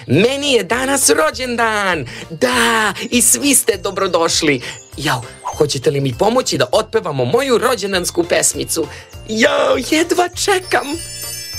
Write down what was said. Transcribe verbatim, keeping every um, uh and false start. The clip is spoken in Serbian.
Meni je danas rođendan. Da, i svi ste dobrodošli. Jao, hoćete li mi pomoći da otpevamo moju rođendansku pesmicu? Jao, jedva čekam.